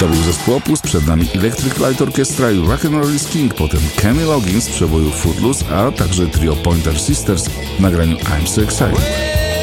To był zespół Opus, przed nami Electric Light Orchestra i Rock'n'Roll is King, potem Kenny Loggins z przeboju Footloose, a także trio Pointer Sisters w nagraniu I'm So Excited.